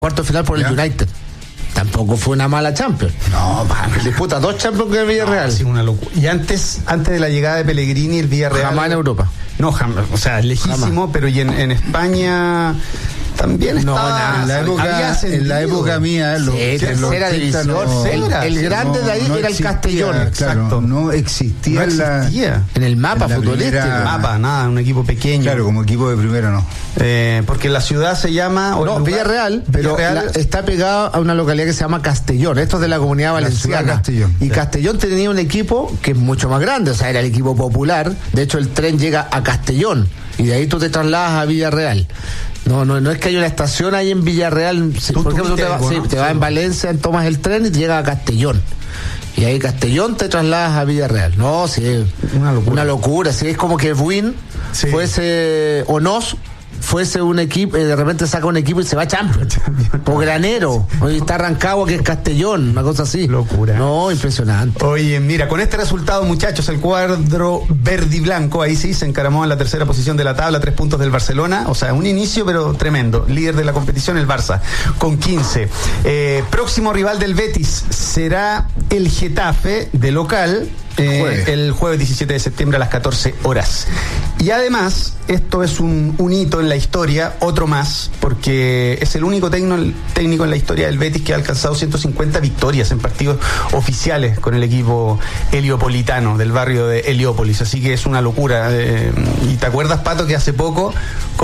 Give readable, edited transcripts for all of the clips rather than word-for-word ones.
cuarto final por el United. Tampoco fue una mala Champions. No, disputa 2 Champions con el Villarreal. Sí, una locura. Y antes de la llegada de Pellegrini, el Villarreal. Jamás en Europa. No, jamás. O sea, lejísimo, jamás. Pero y en España también estaba. En la época mía, tercera división. El grande de ahí era el Castellón. Exacto. No existía en el mapa futbolístico. Nada, un equipo pequeño. Claro, como equipo de primera no. Porque la ciudad se llama. Villarreal, pero está pegado a una localidad que se llama Castellón. Esto es de la Comunidad Valenciana. Castellón. Y Castellón tenía un equipo que es mucho más grande, o sea, era el equipo popular. De hecho, el tren llega a Castellón y de ahí tú te trasladas a Villarreal. No es que haya una estación ahí en Villarreal. Por ejemplo, te vas en Valencia, tomas el tren y te llegas a Castellón. Y ahí Castellón te trasladas a Villarreal. No, sí, una locura. Sí, es como que Buin fuese Onos fuese un equipo, de repente saca un equipo y se va a Champions. O Granero, hoy está Rancagua, que es Castellón, una cosa así. Locura. No, impresionante. Oye, mira, con este resultado, muchachos, el cuadro verde y blanco, ahí sí, se encaramó en la tercera posición de la tabla, 3 puntos del Barcelona, o sea, un inicio, pero tremendo. Líder de la competición, el Barça, con 15. Próximo rival del Betis será el Getafe, de local, el jueves 17 de septiembre a las 14 horas. Y además, esto es un hito en la historia, otro más, porque es el único técnico en la historia del Betis que ha alcanzado 150 victorias en partidos oficiales con el equipo heliopolitano del barrio de Heliópolis, así que es una locura. ¿Y te acuerdas, Pato, que hace poco,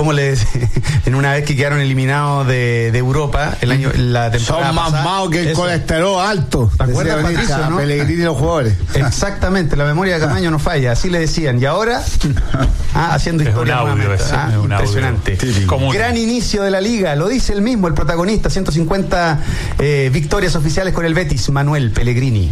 en una vez que quedaron eliminados de Europa, la temporada son más malos que el colesterol alto? ¿Te acuerdas, Patricio, no? Pellegrini y los jugadores. Exactamente, la memoria de Camaño no falla, así le decían. Y ahora, haciendo historia nuevamente. Impresionante. Gran inicio de la liga, lo dice él mismo, el protagonista, 150 victorias oficiales con el Betis, Manuel Pellegrini.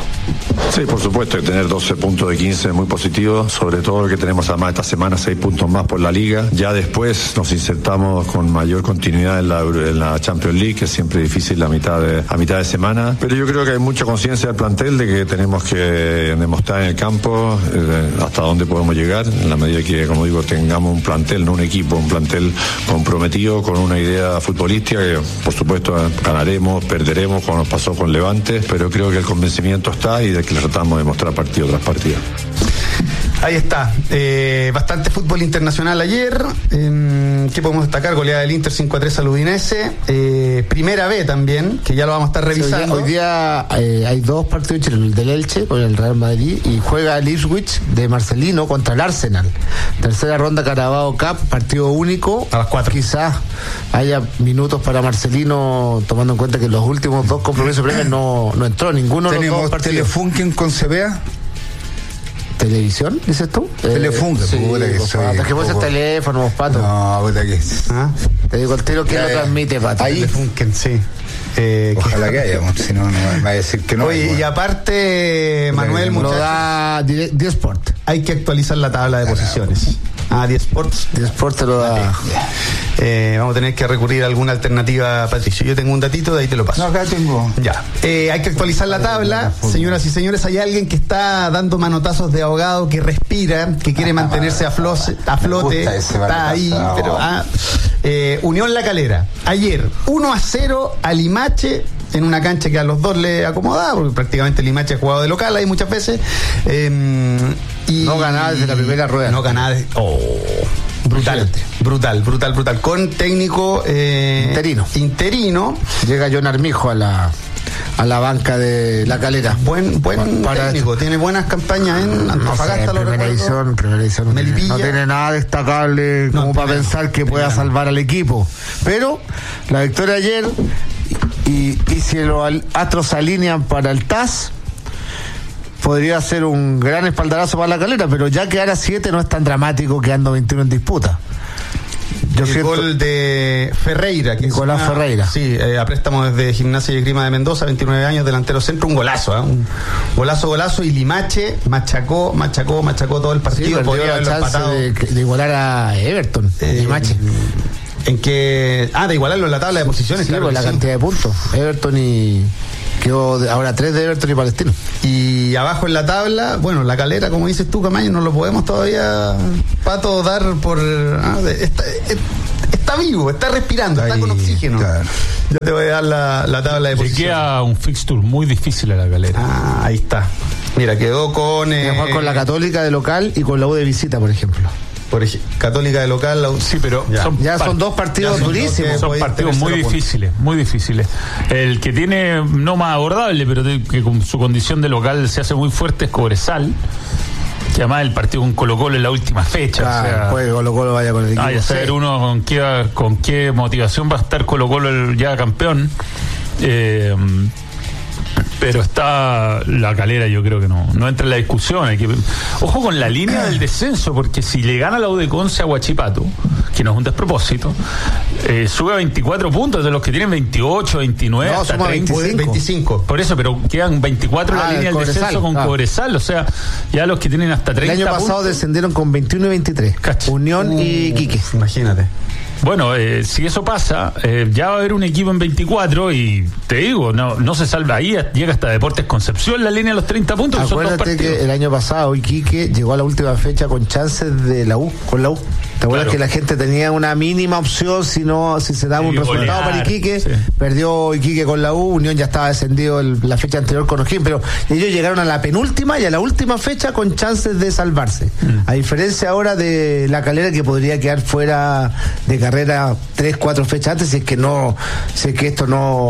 Sí, por supuesto, que tener 12 puntos de 15 es muy positivo, sobre todo que tenemos además esta semana 6 puntos más por la liga. Ya después nos insertamos con mayor continuidad en la Champions League, que es siempre difícil a mitad de semana, pero yo creo que hay mucha conciencia del plantel de que tenemos que demostrar en el campo hasta dónde podemos llegar, en la medida que, como digo, tengamos un plantel, no un equipo, un plantel comprometido con una idea futbolística que, por supuesto, ganaremos, perderemos, como nos pasó con Levante, pero creo que el convencimiento está y de que le tratamos de mostrar partido tras partido. Ahí está, bastante fútbol internacional ayer. ¿Qué podemos destacar? Goleada del Inter 5-3 al Udinese. Primera B también, que ya lo vamos a estar revisando. Hoy día hay 2 partidos, el del Elche con el Real Madrid, y juega el Ipswich de Marcelino contra el Arsenal. Tercera ronda Carabao Cup, partido único. A las 4. Quizás haya minutos para Marcelino, tomando en cuenta que los últimos 2 compromisos previos no entró ninguno de los 2 partidos. Telefunken con CBA. ¿Televisión, dices tú? Telefunken, sí, es que vos es teléfono, vos, Pato. No, puta que te digo el tiro, ¿quién lo transmite, Pato? Ahí Telefunken, sí. Ojalá que haya, si no va a decir que no. Oye, y aparte, Manuel, lo da D-Sport. Hay que actualizar la tabla de posiciones. D-Sports. D-Sport te lo da. Vamos a tener que recurrir a alguna alternativa, Patricio. Yo tengo un datito, de ahí te lo paso. No, acá tengo. Ya. Hay que actualizar la tabla. Señoras y señores, hay alguien que está dando manotazos de ahogado, que respira, que quiere mantenerse a flote. Está ahí, pero Unión La Calera. Ayer, 1-0 a Limache, en una cancha que a los dos le acomodaba, porque prácticamente Limache ha jugado de local ahí muchas veces. Y no ganaba desde la primera rueda. No ganaba brutal. Con técnico interino. Llega John Armijo a la banca de La Calera. Buen técnico, tiene buenas campañas en Antofagasta, primera edición. No tiene nada destacable como para pensar que pueda salvar al equipo. Pero la victoria ayer, y si los astros se alinean para el TAS, podría ser un gran espaldarazo para La Calera, pero ya quedar a 7 no es tan dramático, quedando 21 en disputa. Gol de Ferreira, Nicolás Ferreira. Sí, a préstamo desde Gimnasia y Esgrima de Mendoza, 29 años, delantero centro, un golazo, un golazo, y Limache machacó todo el partido. Sí, podría haberlo empatado de igualar a Everton, Limache. De igualarlo en la tabla de posiciones, sí, claro, la cantidad de puntos. Everton y quedó ahora 3 de Everton y Palestino. Y abajo en la tabla, bueno, La Calera, como dices tú, Camaño, no lo podemos todavía, Pato, dar por está vivo, está respirando, está con oxígeno. Claro. Ya te voy a dar la tabla de Le posiciones. queda un fixture muy difícil a La Calera. Ah, ahí está. Mira, quedó con... Tiene que jugar con la Católica de local y con la U de visita, por ejemplo. Católica de local, la U... Sí, pero Ya son dos partidos durísimos. Son partidos muy difíciles, muy difíciles. El que tiene, no más abordable, pero que con su condición de local se hace muy fuerte es Cobresal, que además el partido con Colo-Colo en la última fecha. Claro, o sea, después Colo-Colo vaya con el equipo. a saber uno con qué motivación va a estar Colo-Colo ya campeón. Pero está La Calera, yo creo que no entra en la discusión. Ojo con la línea del descenso, porque si le gana la U de Conce a Huachipato, que no es un despropósito, sube a 24 puntos de los que tienen 28, 29, no, hasta somos 25. Por eso, pero quedan 24 en la línea del descenso con Cobresal, o sea, ya los que tienen hasta 30 puntos. El año pasado descendieron con 21 y 23. Cacha. Unión y Iquique. Imagínate. Bueno, si eso pasa, ya va a haber un equipo en 24 y te digo, no se salva ahí, llega hasta Deportes Concepción la línea de los 30 puntos. Acuérdate que el año pasado Iquique llegó a la última fecha con chances de la U, con la U. ¿Te acuerdas que la gente tenía una mínima opción si se daba un resultado para Iquique? Sí. Perdió Iquique con la U, Unión ya estaba descendido la fecha anterior con O'Higgins, pero ellos llegaron a la penúltima y a la última fecha con chances de salvarse. A diferencia ahora de La Calera, que podría quedar fuera de carrera 3-4 fechas antes, si es que esto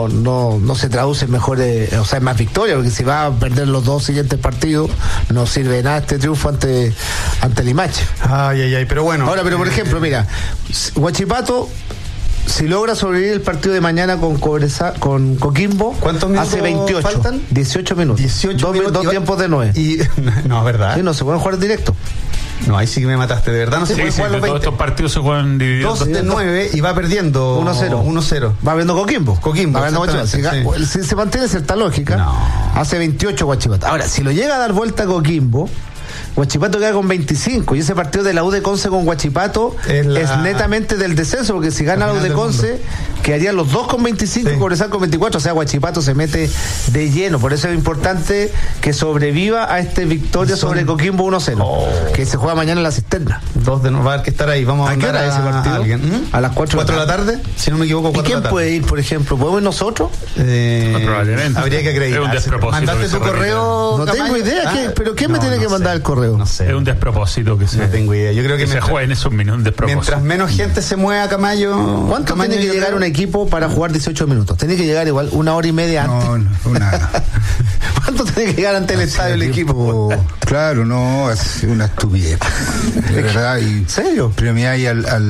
no se traduce en mejores, o sea, en más victoria, porque si va a perder los dos siguientes partidos, no sirve de nada este triunfo ante Limache. Ay, pero bueno. Ahora, por ejemplo, mira, Huachipato, si logra sobrevivir el partido de mañana con Coquimbo, ¿cuántos minutos hace 28? faltan? 18 minutos. 18 minutos. Dos tiempos de 9. No, ¿verdad? Sí, no se pueden jugar en directo. No, ahí sí que me mataste, de verdad. No se pueden jugar los 20. Todos estos partidos se juegan divididos. 2 de 9 y va perdiendo 1-0. Va viendo Coquimbo. Va viendo Huachipato. Si se mantiene cierta lógica, hace 28 Huachipato. Ahora, si lo llega a dar vuelta Coquimbo, Huachipato queda con 25 y ese partido de la U de Conce con Huachipato es netamente del descenso, porque si gana la U de Conce quedarían los dos con 25 y Cobresal con 24, o sea, Huachipato se mete de lleno. Por eso es importante que sobreviva a esta victoria sobre Coquimbo 1-0, que se juega mañana en la Cisterna. Va a haber que estar ahí. Vamos a qué hora ese partido? A las 4 de la tarde, si no me equivoco. 4 ¿Y quién puede ir, por ejemplo? ¿Podemos ir nosotros? Probablemente. Habría que acreditar. Es un despropósito. ¿Mandaste tu correo? No tengo idea. ¿Pero quién me tiene que mandar el correo? No sé. Es un despropósito que no tengo idea. Yo creo que se juegue en esos minutos. Un despropósito. Mientras menos gente se mueva, Camayo. ¿Cuánto tiene que llegar un equipo para jugar 18 minutos? ¿Tiene que llegar igual 1 hora y media antes? No, nada. ¿Cuánto tiene que llegar ante el estadio el equipo? Claro, no, es una estupidez. De verdad. ¿En serio? Premiáis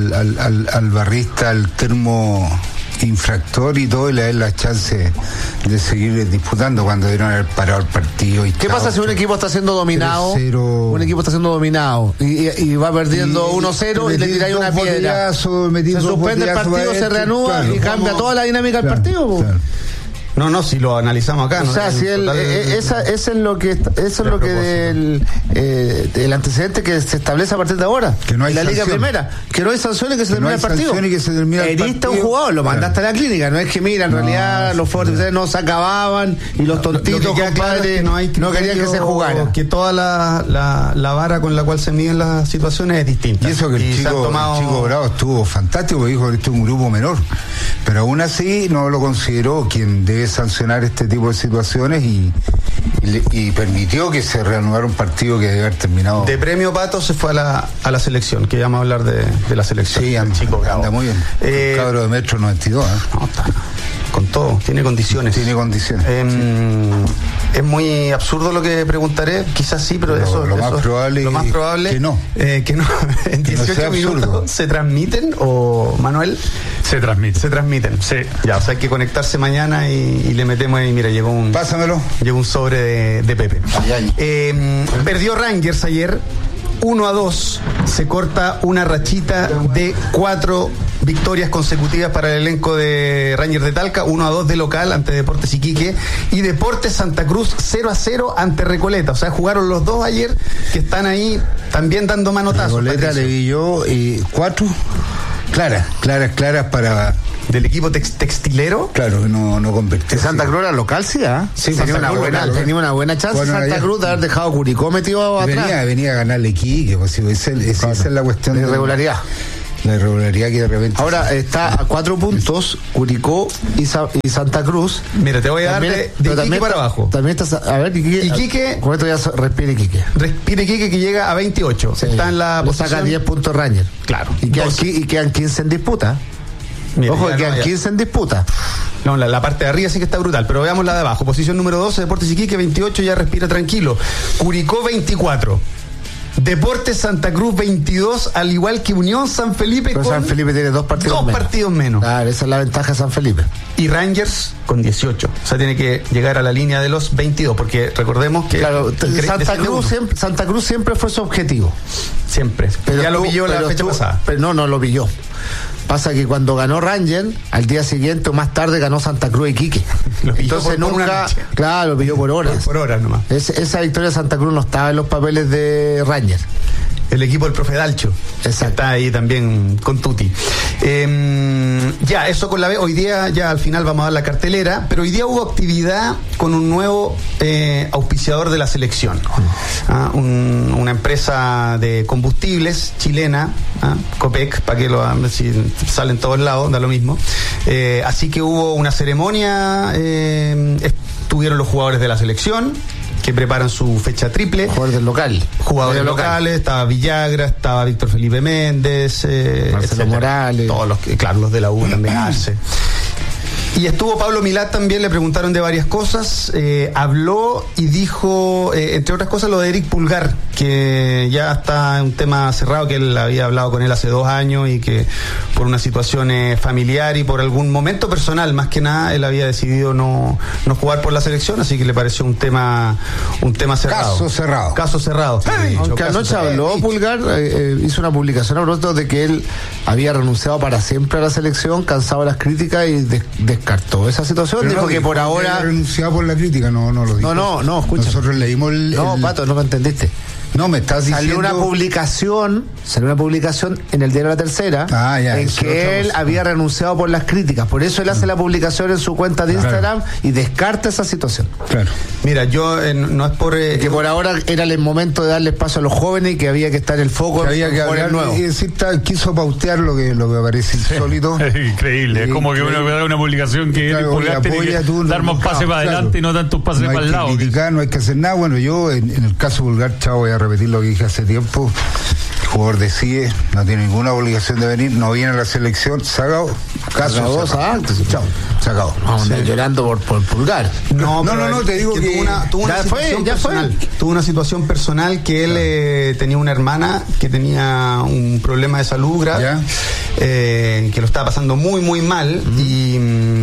al barrista, al termo infractor y todo, y le dan la chance de seguir disputando cuando dieron haber parado el partido. ¿Qué pasa si un equipo está siendo dominado? Un equipo está siendo dominado y va perdiendo 1-0 y le tiráis una piedra. Se suspende el partido, se reanuda y cambia toda la dinámica del partido. Claro. No, si lo analizamos acá. O sea, si eso es lo que el antecedente que se establece a partir de ahora. Que no hay la Liga sanción. Primera. Que no hay sanciones, que se termina el partido. Heriste a un jugador, lo mandaste a la clínica. No es que, mira, en realidad los fuertes no se acababan y los tontitos, compadre, no querían que se jugara. Que toda la vara con la cual se miden las situaciones es distinta. Y eso que el chico Bravo estuvo fantástico, porque dijo que esto es un grupo menor. Pero aún así no lo consideró quien debe sancionar este tipo de situaciones y permitió que se reanudara un partido que debe haber terminado. De premio Pato se fue a la selección, que ya vamos a hablar de la selección. Sí, anda muy bien. Un cabro de metro 92. No, está con todo, tiene condiciones. Es muy absurdo lo que preguntaré, quizás sí, pero lo más probable que no. En 18 minutos ¿se transmiten o, Manuel? Se transmiten. Sí. Ya, o sea, hay que conectarse mañana y le metemos ahí, mira, llegó un sobre de Pepe. Perdió Rangers ayer 1-2, se corta una rachita de 4 victorias consecutivas para el elenco de Rangers de Talca, 1-2 de local ante Deportes Iquique y Deportes Santa Cruz 0-0 ante Recoleta. O sea, jugaron los dos ayer que están ahí también dando manotazos. Recoleta le vi yo 4 claras para... ¿Del equipo textilero? Claro, no convirtió. Santa Cruz era local, sí, Sí, tenía una buena chance Santa Cruz de haber dejado Curicó metido atrás. Venía a ganarle Iquique, pues esa es la cuestión de irregularidad. La irregularidad que de repente... Ahora está a 4 puntos Curicó y Santa Cruz. Mira, te voy a dar de Iquique para abajo. También está, a ver, Iquique, con esto ya respira Iquique. Respira Iquique, que llega a 28. Sí. Está en la posición... saca 10 puntos Ranger. Claro. Y quedan 15 en disputa. Mira, ojo, que quedan 15 en disputa. No, la parte de arriba sí que está brutal, pero veamos la de abajo. Posición número 12, Deportes Iquique, 28, ya respira tranquilo. Curicó, 24. Deportes Santa Cruz, 22, al igual que Unión San Felipe. Pero San Felipe tiene 2 partidos menos. 2 partidos menos. Claro, esa es la ventaja de San Felipe. Y Rangers con 18. O sea, tiene que llegar a la línea de los 22, porque recordemos que... Claro, Santa Cruz siempre fue su objetivo. Siempre. Pero ya lo pilló la fecha pasada. Pero no lo pilló. Pasa que cuando ganó Ranger, al día siguiente o más tarde ganó Santa Cruz y Iquique. Entonces nunca, claro, lo pilló por horas. Por horas nomás. Esa victoria de Santa Cruz no estaba en los papeles de Ranger. El equipo del profe Dalcho. Exacto. Está ahí también con Tuti. Ya, eso con la B. Hoy día ya al final vamos a dar la cartelera, pero hoy día hubo actividad con un nuevo auspiciador de la selección. Una empresa de combustibles chilena, Copec, para que si sale en todos lados, da lo mismo. Así que hubo una ceremonia, estuvieron los jugadores de la selección, que preparan su fecha triple. Jugadores locales, estaba Villagra, estaba Víctor Felipe Méndez, Marcelo Morales, todos los de la U también, Arce. Y estuvo Pablo Milad también, le preguntaron de varias cosas, habló y dijo, entre otras cosas, lo de Eric Pulgar, que ya está un tema cerrado, que él había hablado con él hace 2 años y que por una situación familiar y por algún momento personal, más que nada, él había decidido no jugar por la selección, así que le pareció un tema cerrado. Caso cerrado. Aunque anoche habló Pulgar, hizo una publicación a propósito de que él había renunciado para siempre a la selección, cansado de las críticas y descartó esa situación. Pero dijo que por ahora... renunciado por la crítica, no lo dijo. No, escucha. Nosotros leímos Pato, no me entendiste. No, me estás diciendo... Salió una publicación en el diario La Tercera, en que él había renunciado por las críticas. Por eso él hace la publicación en su cuenta de Instagram y descarta esa situación. Claro. Mira, yo no es por... que por ahora era el momento de darle espacio a los jóvenes y que había que estar en el foco. Que había que hablar el nuevo. Y decir, quiso pautear lo que parece insólito. Es increíble. Es como que uno ve una publicación que Pulgar tiene que dar más pases para adelante y no tantos pases para el lado. No hay que criticar, no hay que hacer nada. Bueno, yo en el caso Pulgar, voy a repetir lo que dije hace tiempo. El jugador decide, no tiene ninguna obligación de venir, no viene a la selección, se acabó. Caso se acabó. Vamos llorando por Pulgar. No, te digo que tuvo una situación personal que él tenía una hermana que tenía un problema de salud grave, que lo estaba pasando muy, muy mal, y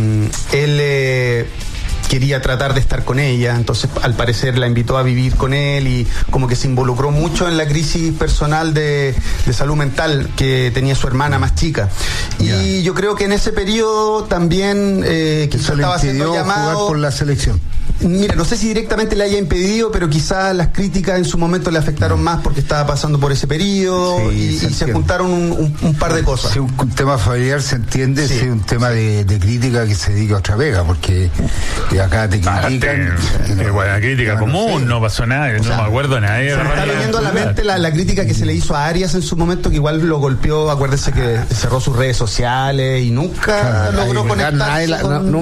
él quería tratar de estar con ella, entonces al parecer la invitó a vivir con él y como que se involucró mucho en la crisis personal de salud mental que tenía su hermana más chica. Y yo creo que en ese periodo también quizás estaba siendo llamado jugar por la selección. Mira, no sé si directamente le haya impedido, pero quizás las críticas en su momento le afectaron más porque estaba pasando por ese periodo y se juntaron un par de cosas. Si un tema familiar se entiende, si un tema de crítica que se dedica a otra vega, porque acá te critican. Buena crítica común, no pasó nada, no me acuerdo de nadie. Se me está viniendo a la mente la crítica que se le hizo a Arias en su momento, que igual lo golpeó, acuérdese que cerró sus redes sociales y nunca logró conectarse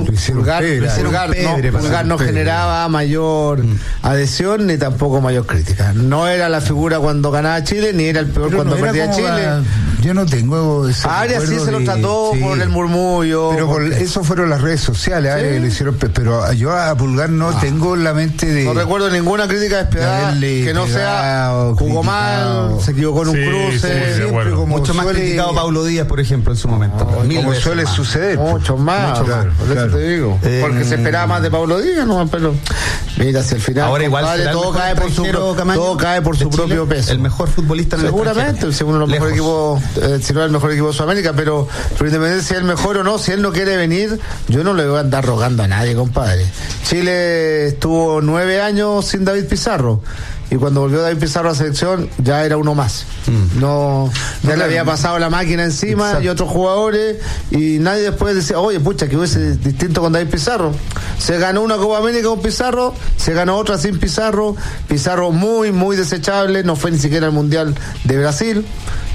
Pulgar no generaba mayor adhesión ni tampoco mayor crítica. No era la figura cuando ganaba Chile, ni era el peor cuando perdía Chile. Yo no tengo ese Arias sí se lo trató por el murmullo. Pero eso fueron las redes sociales, que le hicieron, pero yo a Pulgar no tengo en la mente de... No recuerdo ninguna crítica despiadada que no sea jugó mal, se equivocó en un cruce. Siempre, como mucho más criticado Pablo Díaz, por ejemplo, en su momento. Como suele suceder. Mucho más. Por eso te digo. Porque se esperaba más de Pablo Díaz, no, pero mira, si al final ahora igual todo cae por su propio peso. El mejor futbolista en el seguramente, si uno de los mejores equipos, si no es el mejor equipo de Sudamérica, pero independientemente si es el mejor o no, si él no quiere venir, yo no le voy a andar rogando a nadie, compadre. Chile estuvo 9 años sin David Pizarro. Y cuando volvió David Pizarro a la selección, ya era uno más. Ya le había pasado la máquina encima. Exacto. Y otros jugadores, y nadie después decía, oye, pucha, que hubiese distinto con David Pizarro. Se ganó una Copa América con Pizarro, se ganó otra sin Pizarro. Pizarro muy, muy desechable, no fue ni siquiera al Mundial de Brasil.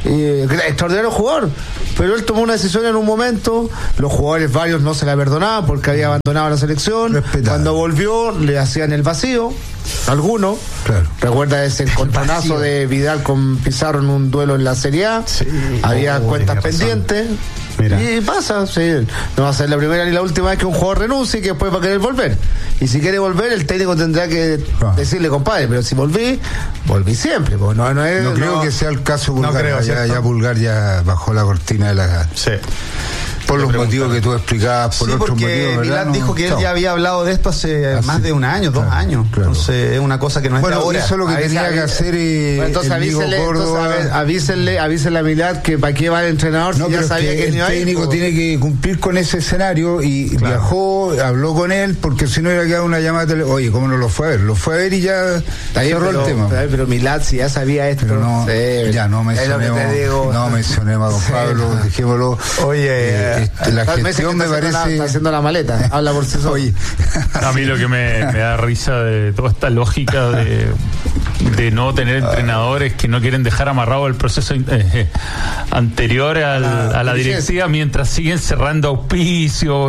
extraordinario jugador, pero él tomó una decisión en un momento, los jugadores varios no se la perdonaban porque había abandonado la selección. Respetado. Cuando volvió le hacían el vacío, algunos. Claro. Recuerda ese encontronazo de Vidal con Pizarro en un duelo en la Serie A. Sí. Había cuentas tenía razón. pendientes. Mira. Y pasa, sí. No va a ser la primera ni la última vez que un jugador renuncie y que después va a querer volver. Y si quiere volver, el técnico tendrá que decirle, compadre, pero si volví siempre. Pues no creo que sea el caso Pulgar. No creo, ya Pulgar ya bajó la cortina de la... Sí. Por los motivos que tú explicabas, por sí, otros porque motivos, ¿verdad? Milad dijo que él ya había hablado de esto hace más de un año, 2 años. Claro. Entonces es una cosa que no es de ahora. Eso es lo que tenía que hacer entonces avísenle a Milad que para qué va el entrenador si ya sabía que el iba a ir, técnico tiene que cumplir con ese escenario y viajó, habló con él, porque si no hubiera quedado una llamada oye, ¿cómo no lo fue a ver? Lo fue a ver y ya cerró el tema. Pero Milad si ya sabía esto. Pero no, ya no mencionemos a don Pablo, dejémoslo. Oye, la gestión me parece... Está haciendo la maleta, habla por sí solo. Oye, A mí lo que me da risa de toda esta lógica de no tener entrenadores que no quieren dejar amarrado el proceso anterior a la directiva mientras siguen cerrando auspicios,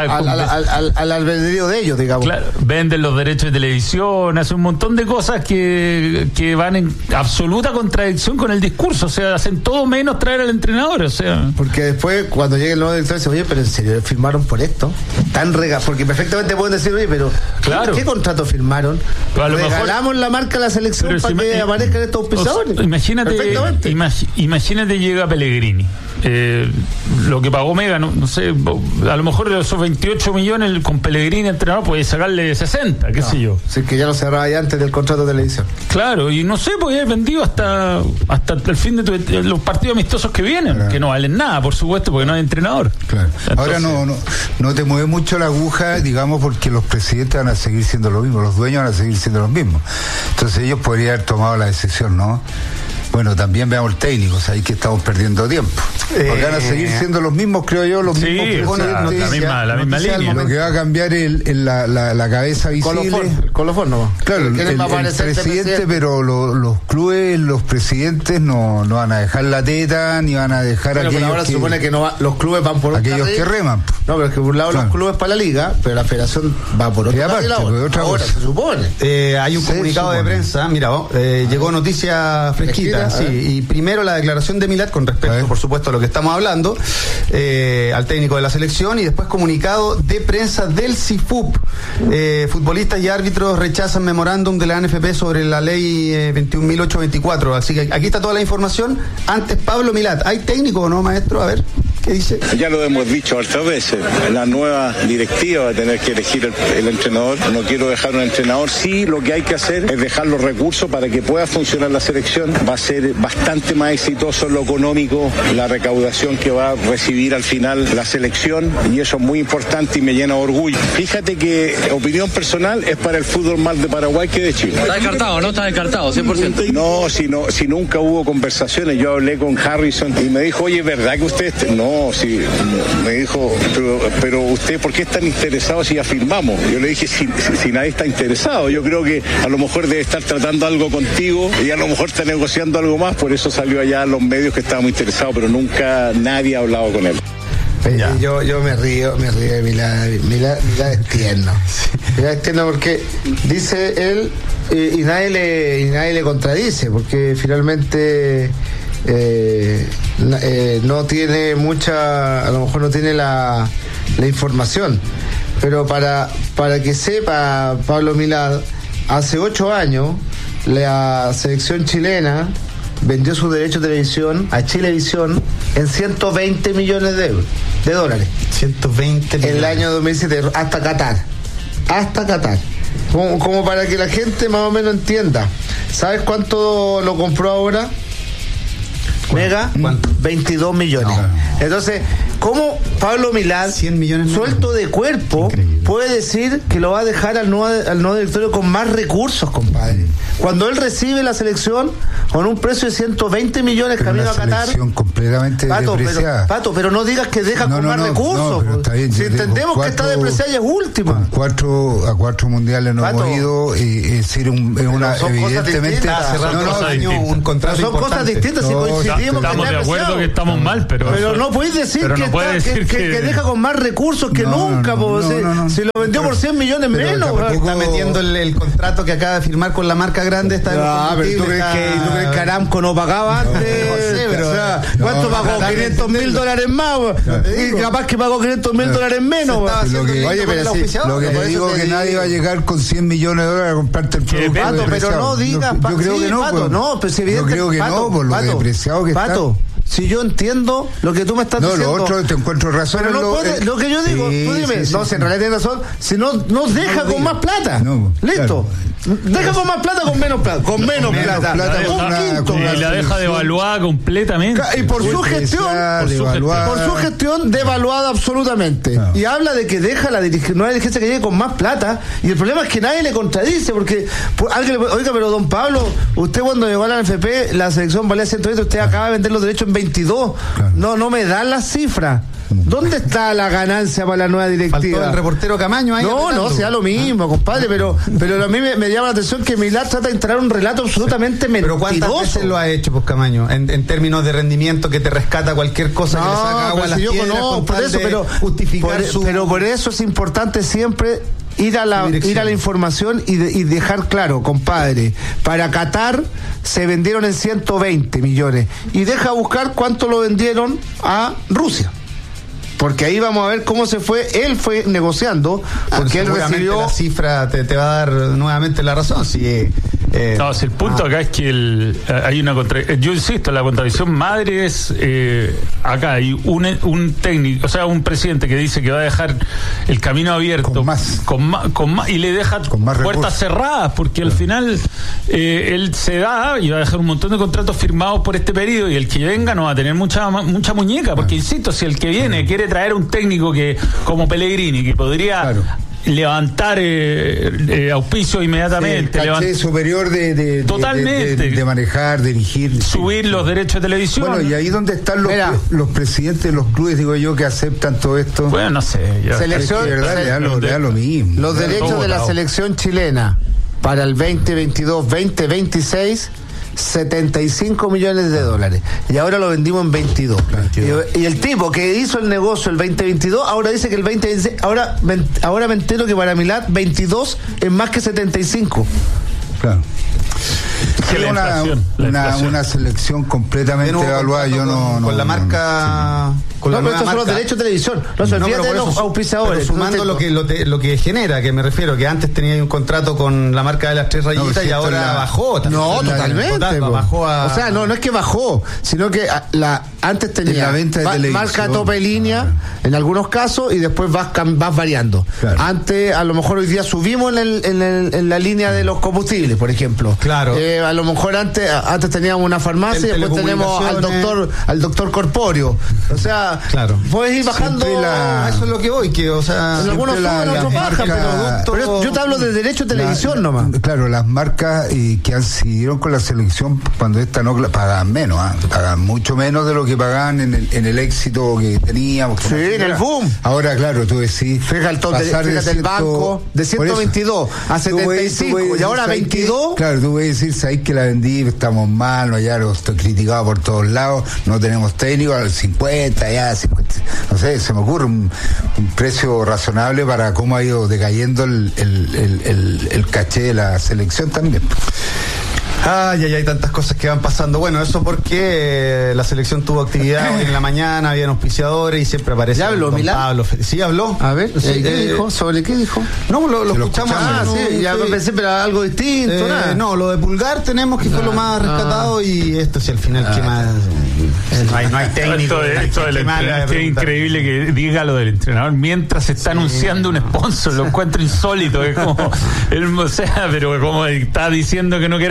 al albedrío de ellos, digamos. claro, venden los derechos de televisión, hacen un montón de cosas que van en absoluta contradicción con el discurso, o sea, hacen todo menos traer al entrenador, o sea. Porque después cuando llegue el nuevo director dice, oye, pero en serio firmaron por esto, porque perfectamente pueden decir, oye, pero claro, ¿qué contrato firmaron? A lo Regalamos la marca a la selección para que aparezcan estos auspiciadores. Imagínate llega Pellegrini. Lo que pagó Mega, no sé, a lo mejor de esos 28 millones con Pellegrini entrenador puede sacarle 60, qué sé yo. Sí, que ya lo cerraba ya antes del contrato de televisión. Claro, y no sé, pues haber vendido hasta el fin de los partidos amistosos que vienen, claro, que no valen nada, por supuesto, porque no hay entrenador. Claro. Entonces, ahora no te mueve mucho la aguja, digamos, porque los presidentes van a seguir siendo los mismos, los dueños van a seguir siendo los mismos. Entonces ellos podrían haber tomado la decisión, ¿no? Bueno, también veamos el técnico, ahí que estamos perdiendo tiempo. Porque van a seguir siendo los mismos, creo yo, los mismos presidentes. La misma línea. Lo que va a cambiar la cabeza visible. El colofón, ¿no? Claro, el presidente, pero los clubes, los presidentes no van a dejar la teta, ni van a dejar aquellos pero ahora se supone que los clubes van por aquellos que reman. No, pero es que por un lado los clubes para la liga, pero la federación va por otro lado. Ahora se supone. Hay un comunicado de prensa, mira, llegó noticia fresquita. Sí, y primero la declaración de Milad con respecto, por supuesto, a lo que estamos hablando, al técnico de la selección, y después comunicado de prensa del CIFUP. Futbolistas y árbitros rechazan memorándum de la ANFP sobre la ley 21.824. Así que aquí está toda la información. Antes, Pablo Milad. ¿Hay técnico o no, maestro? A ver, ¿qué dice? Ya lo hemos dicho otras veces. La nueva directiva va a tener que elegir el entrenador. No quiero dejar un entrenador. Sí, lo que hay que hacer es dejar los recursos para que pueda funcionar la selección. Va a ser bastante más exitoso en lo económico la recaudación que va a recibir al final la selección, y eso es muy importante y me llena de orgullo. Fíjate que opinión personal es para el fútbol más de Paraguay que de Chile. Está descartado, ¿no? Está descartado, 100%. No, si nunca hubo conversaciones. Yo hablé con Harrison y me dijo, oye, ¿verdad que usted? No, sí, me dijo, pero usted, ¿por qué es tan interesado si ya firmamos? Yo le dije, si nadie está interesado, yo creo que a lo mejor debe estar tratando algo contigo y a lo mejor está negociando algo más, por eso salió allá a los medios que estábamos interesados, pero nunca nadie ha hablado con él. Yo me río de Milad es tierno. Milad es tierno porque dice él y nadie le contradice, porque finalmente no tiene mucha, a lo mejor no tiene la información, pero para que sepa Pablo Milad, hace 8 años la selección chilena vendió su derecho de televisión a Chilevisión en 120 millones de dólares. 120 millones. En el año 2007, hasta Qatar. Como para que la gente más o menos entienda. ¿Sabes cuánto lo compró ahora? Mega, 22 millones. Entonces, ¿Cómo Pablo Milán, 100 millones suelto de cuerpo, puede decir que lo va a dejar al nuevo directorio con más recursos, compadre? Cuando él recibe la selección con un precio de 120 millones camino a Qatar. Completamente depreciada. Pero no digas que deja con más recursos. Si entendemos que está depreciada y es última. A 4 mundiales no hemos ido, es decir, evidentemente un contrato son importante. Cosas distintas. Si coincidimos estamos de acuerdo que estamos mal, pero no podéis decir que deja con más recursos que nunca. Si lo vendió por 100 millones menos. Está metiendo el contrato que acaba de firmar con la marca grande. Pero ¿tú crees que Aramco no pagaba antes? ¿Cuánto pagó? $500,000 más. Y capaz que pagó $500,000 menos. Oye, pero lo que te digo que nadie va a llegar con $100 millones a comprarte el producto. Pato, pero no digas. Yo creo que no. Pato, no, pues evidente. Yo creo que no, por lo depreciado que está. Pato, si yo entiendo lo que tú me estás diciendo. No, lo otro te encuentro razón. Pero lo que yo digo, tú dime, si en realidad tienes razón, si no deja con más plata. Listo. Deja con más plata, con menos plata. Con menos plata. Y la deja devaluada completamente. Y por su gestión devaluada absolutamente. Y habla de que deja nueva dirigencia que llegue con más plata. Y el problema es que nadie le contradice, porque alguien oiga, pero don Pablo, usted cuando llegó a la NFP, la selección valía 120, usted acaba de vender los derechos en 22. No me dan las cifras. ¿Dónde está la ganancia para la nueva directiva? Faltó el reportero Camaño ahí. No, sea lo mismo, compadre, pero a mí me llama la atención que Milán trata de instalar un relato absolutamente mentiroso. Pero ¿cuántas veces lo ha hecho, pues, Camaño? En términos de rendimiento, que te rescata cualquier cosa que le saca agua a las piedras con tal de justificar su... Pero por eso es importante siempre ir a la información y dejar claro, compadre, para Qatar se vendieron en 120 millones y deja buscar cuánto lo vendieron a Rusia. Porque ahí vamos a ver cómo se fue. Él fue negociando, porque él recibió. La cifra te va a dar nuevamente la razón. Si el punto acá es que hay una yo insisto, la contradicción madre es acá hay un técnico, o sea, un presidente que dice que va a dejar el camino abierto con más y le deja puertas cerradas, porque al final él se da y va a dejar un montón de contratos firmados por este periodo, y el que venga no va a tener mucha muñeca, porque insisto, si el que viene quiere traer un técnico que como Pellegrini, que podría levantar auspicio inmediatamente, el caché superior de manejar, dirigir, subir los derechos de televisión. Bueno, y ahí donde están los presidentes de los clubes, digo yo, que aceptan todo esto. Bueno, no sé, selección, de verdad le da lo mismo. Los derechos de la selección chilena para el 2022-2026, $75 millones. Y ahora lo vendimos en 22. Y el tipo que hizo el negocio el 2022, ahora dice que el 2026, ahora me entero que para Milán 22 es más que 75. Claro. Una selección completamente evaluada. Yo con la marca. Pero estos son los derechos de televisión. No se olviden de los auspiciadores. Sumando lo que genera, que me refiero, que antes tenía un contrato con la marca de las 3 rayitas y ahora bajó. Totalmente. Bajó a... O sea, no es que bajó, sino que antes tenía la venta de televisión, marca tope línea en algunos casos, y después vas variando. Claro. Antes, a lo mejor hoy día subimos en la línea de los combustibles, por ejemplo. Claro. A lo mejor antes teníamos una farmacia y después tenemos al doctor corpóreo. O sea, puedes ir bajando. Eso es lo que voy, que, o sea, en algunos suben, otros bajan, pero yo te hablo de derecho de televisión nomás. Claro, las marcas que siguieron con la selección cuando esta no pagan menos, pagan mucho menos de lo que pagaban en el éxito que teníamos. Sí, en el boom. Ahora, claro, tú decís, fíjate el banco de 122 a 75 y ahora 22. Claro, tú puedes decir, sabéis que la vendí, estamos mal, ya lo estoy criticado por todos lados, no tenemos técnico, al 50, ya 50, no sé, se me ocurre un precio razonable para cómo ha ido decayendo el caché de la selección también. Hay tantas cosas que van pasando. Bueno, eso porque la selección tuvo actividad hoy en la mañana, habían auspiciadores y siempre aparece. ¿Ya habló Milán? Pablo. Sí, habló. A ver, ¿qué dijo? ¿Sobre qué dijo? No, lo escuchamos. Sí, ya pensé, pero algo distinto. No, lo de Pulgar tenemos que fue lo más rescatado, y esto sí, al final, ¿qué más? No hay técnico. Esto es increíble que diga lo del entrenador mientras se está anunciando un sponsor. Lo encuentro insólito. Es como, o sea, pero como está diciendo que no quiere amarrar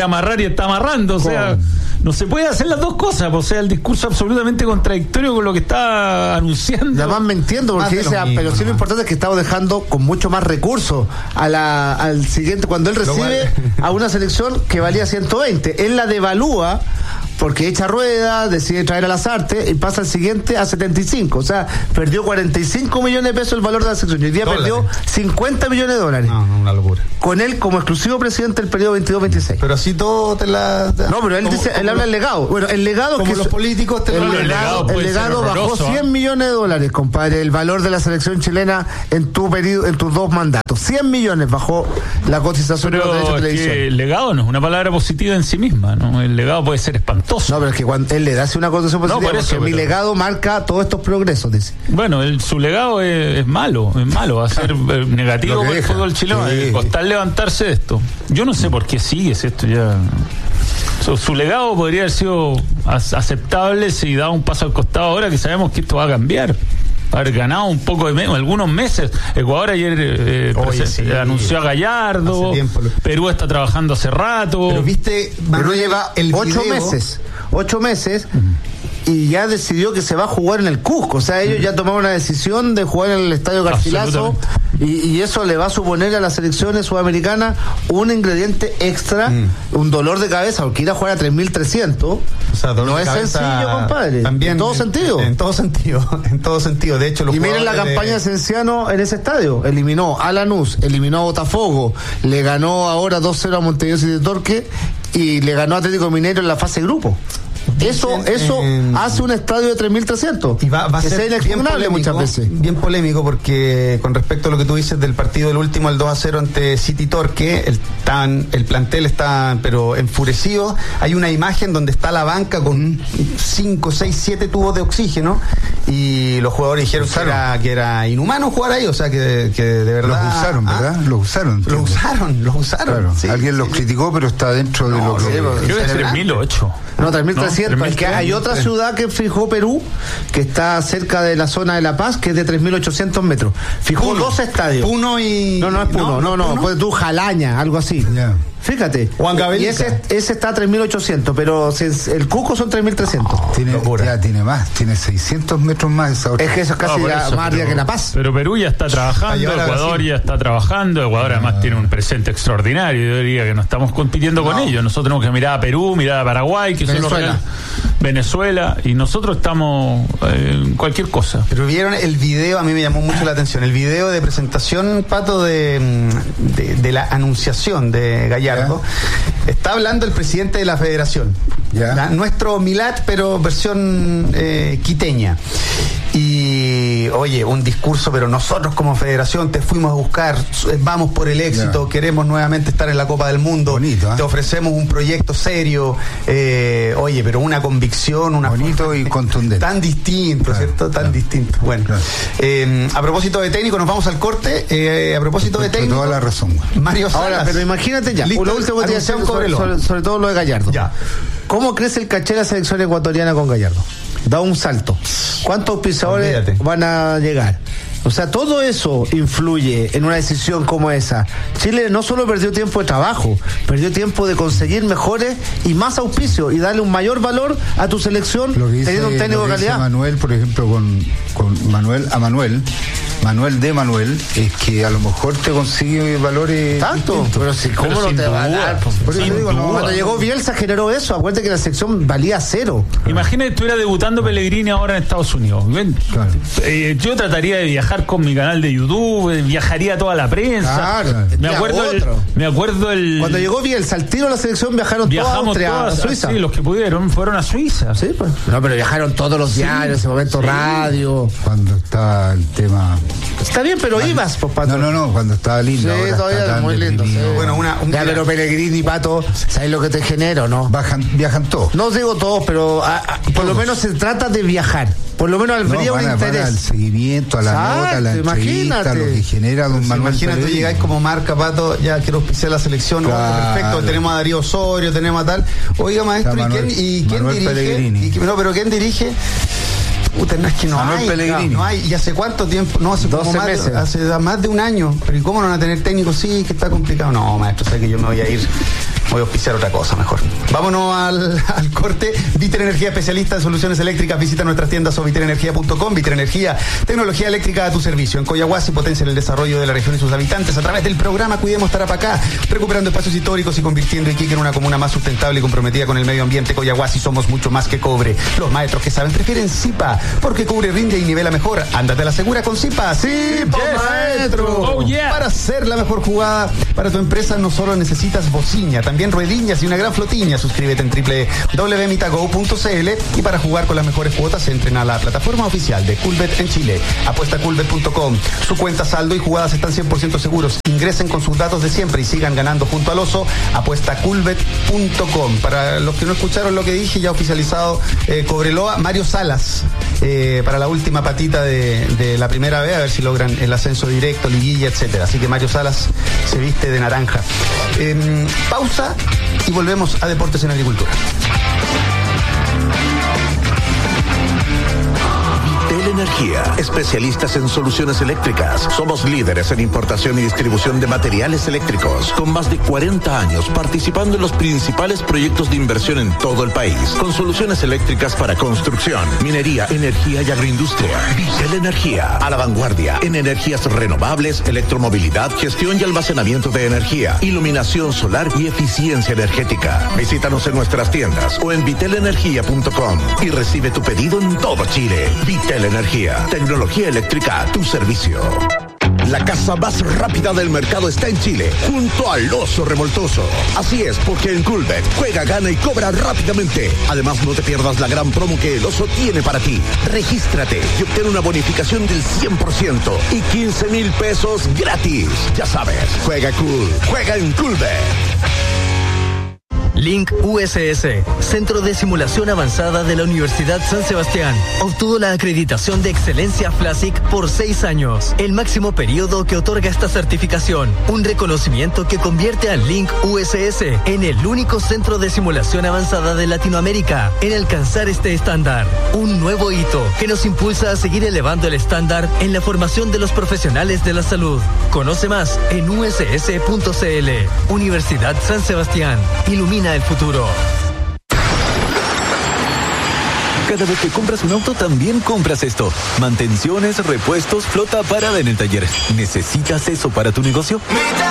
y está amarrando, o sea, no se puede hacer las dos cosas, o sea, el discurso absolutamente contradictorio con lo que está anunciando. Además me entiendo, porque dice, pero sí lo importante es que estamos dejando con mucho más recursos al siguiente, cuando él recibe a una selección que valía 120, él la devalúa porque echa rueda, decide traer a Lasarte y pasa al siguiente a 75, o sea, perdió 45 millones de pesos el valor de la selección, y hoy día perdió 50 millones de dólares. No, una locura. Con él como exclusivo presidente del periodo 22-26. Pero así todo No, pero él dice, él habla del legado. Bueno, el legado como que los políticos el legado bajó 100 millones de dólares, compadre, el valor de la selección chilena en tu periodo, en tus 2 mandatos. 100 millones bajó la cotización de los derechos de televisión. El legado no es una palabra positiva en sí misma, ¿no? El legado puede ser espantoso. No, pero es que cuando él le da una cotización positiva, por eso, mi legado marca todos estos progresos, dice. Bueno, su legado es malo, va a ser negativo para el fútbol chileno, costar levantarse de esto. Yo no sé por qué sigues esto ya. Su legado podría haber sido aceptable si da un paso al costado ahora que sabemos que esto va a cambiar. Haber ganado un poco algunos meses. Ecuador ayer anunció a Gallardo. Perú está trabajando hace rato. Pero viste, Perú lleva 8 meses y ya decidió que se va a jugar en el Cusco. O sea, ellos ya tomaron una decisión de jugar en el Estadio Garcilaso, y eso le va a suponer a las selecciones sudamericanas un ingrediente extra, un dolor de cabeza, porque ir a jugar a 3.300 o sea, no es sencillo, compadre. También, en todo sentido. En todo sentido. De hecho, y miren la campaña de Cienciano en ese estadio. Eliminó a Lanús, eliminó a Botafogo, le ganó ahora 2-0 a Montevideo City Torque y le ganó a Atlético Mineiro en la fase de grupo. Eso hace un estadio de 3.300 y va a ser bien polémico, muchas veces. Bien polémico, porque con respecto a lo que tú dices del partido del último, el 2-0 ante City Torque, el plantel está pero enfurecido. Hay una imagen donde está la banca con 5, 6, 7 tubos de oxígeno y los jugadores dijeron que era inhumano jugar ahí, o sea que de verdad los usaron, ¿verdad? Los usaron. Claro. Sí, alguien los criticó, pero está dentro de lo que creo que es 3.008. No, 3.300. Es que hay otra ciudad que fijó Perú, que está cerca de la zona de La Paz, que es de 3.800 metros. Fijó 2 estadios. Puno y... No es Puno. No. Pues tú, Jalaña, algo así. Yeah. Fíjate. Y ese está a 3.800, pero el Cusco son 3.300. Ya tiene más, tiene 600 metros más esa otra. Es que eso es casi más arriba que La Paz. Pero Perú ya está trabajando, Ecuador ya está trabajando. Ecuador además tiene un presente extraordinario. Yo diría que no estamos compitiendo con ellos. Nosotros tenemos que mirar a Perú, mirar a Paraguay, que son los Venezuela, y nosotros estamos en cualquier cosa. Pero vieron el video, a mí me llamó mucho la atención, el video de presentación, Pato, de la anunciación de Gallardo. Está hablando el presidente de la federación, nuestro Milat, pero versión quiteña. Y oye, un discurso, pero nosotros como federación te fuimos a buscar, vamos por el éxito, queremos nuevamente estar en la Copa del Mundo. Bonito, te ofrecemos un proyecto serio, oye, pero una convicción, bonito y contundente. Tan distinto, ¿cierto? Tan distinto. Bueno, a propósito de técnico, nos vamos al corte. A propósito de técnico, toda la razón. Mario Salas. Ahora, pero imagínate ya, Listo, lo último que te decía sobre todo lo de Gallardo. ¿Cómo crece el caché de la selección ecuatoriana con Gallardo? Da un salto. ¿Cuántos pisadores van a llegar? O sea, todo eso influye en una decisión como esa. Chile no solo perdió tiempo de trabajo, perdió tiempo de conseguir mejores y más auspicios y darle un mayor valor a tu selección teniendo un técnico de calidad. Manuel, por ejemplo, con Manuel de Manuel, es que a lo mejor te consigue valores tanto, distintos. pero si cómo no te va a dar. Por eso digo, cuando llegó Bielsa generó eso. Acuérdate que la sección valía 0. Imagínate que estuviera debutando Pellegrini ahora en Estados Unidos. Yo trataría de viajar con mi canal de YouTube, viajaría toda la prensa. Me acuerdo cuando llegó Bielsa al tiro de la selección viajamos todos a Suiza. Sí, los que pudieron fueron a Suiza. Sí, pues. No, pero viajaron todos los diarios, en ese momento radio. Cuando está el tema. Está bien, pero ibas, pues, Pato. No, cuando estaba lindo. Sí, todavía muy lindo. Sí. Bueno, pero Pellegrini, Pato, ¿sabes lo que te genera, no? Viajan todos. No digo todos, pero por lo menos se trata de viajar. Por lo menos habría un interés. Al seguimiento, a la nota, a la entrevista, lo que genera don Manuel. Imagínate, tú llegáis como marca, Pato, ya quiero auspiciar la selección, perfecto, tenemos a Darío Osorio, tenemos a tal. Oiga, maestro, ¿y quién dirige? Pero ¿quién dirige? Puta, no es que no hay. ¿Y hace cuánto tiempo? No, hace 12 meses. Hace más de un año. Pero ¿y cómo no van a tener técnicos? Sí, que está complicado. No, maestro, sé que yo me voy a ir Voy a auspiciar otra cosa mejor. Vámonos al corte. Viter Energía, especialista en soluciones eléctricas. Visita nuestras tiendas o viterenergia.com. Viter Energía, tecnología eléctrica a tu servicio. En Coyahuasi potencia el desarrollo de la región y sus habitantes a través del programa Cuidemos Tarapacá, recuperando espacios históricos y convirtiendo Iquique en una comuna más sustentable y comprometida con el medio ambiente. Coyahuasi, somos mucho más que cobre. Los maestros que saben prefieren Zipa, porque cubre, rinde y nivela mejor. Ándate a la segura con Zipa. ¡Sí, maestro! Oh, yeah. Para hacer la mejor jugada para tu empresa no solo necesitas bocina, también ruedillas y una gran flotiña. Suscríbete en www.mitago.cl y para jugar con las mejores cuotas entren a la plataforma oficial de Coolbet en Chile. Apuestacoolbet.com. Su cuenta, saldo y jugadas están 100% seguros. Ingresen con sus datos de siempre y sigan ganando junto al oso. Apuestacoolbet.com. Para los que no escucharon lo que dije, ya oficializado Cobreloa, Mario Salas para la última patita de la primera vez, a ver si logran el ascenso directo, liguilla, etcétera. Así que Mario Salas se viste de naranja. Pausa y volvemos a Deportes en Agricultura. Energía, especialistas en soluciones eléctricas. Somos líderes en importación y distribución de materiales eléctricos, con más de 40 años participando en los principales proyectos de inversión en todo el país, con soluciones eléctricas para construcción, minería, energía y agroindustria. Vitel Energía, a la vanguardia en energías renovables, electromovilidad, gestión y almacenamiento de energía, iluminación solar y eficiencia energética. Visítanos en nuestras tiendas o en vitelenergia.com y recibe tu pedido en todo Chile. Vitel Energía, tecnología eléctrica a tu servicio. La casa más rápida del mercado está en Chile, junto al Oso Revoltoso. Así es, porque en Coolbet juega, gana y cobra rápidamente. Además, no te pierdas la gran promo que el Oso tiene para ti. Regístrate y obtén una bonificación del 100% y 15,000 pesos gratis. Ya sabes, juega cool, juega en Coolbet. Link USS, Centro de Simulación Avanzada de la Universidad San Sebastián, obtuvo la acreditación de excelencia FLASIC por 6 años, el máximo periodo que otorga esta certificación, un reconocimiento que convierte a Link USS en el único centro de simulación avanzada de Latinoamérica en alcanzar este estándar, un nuevo hito que nos impulsa a seguir elevando el estándar en la formación de los profesionales de la salud. Conoce más en uss.cl. Universidad San Sebastián, ilumina el futuro. Cada vez que compras un auto, también compras esto. Mantenciones, repuestos, flota parada en el taller. ¿Necesitas eso para tu negocio?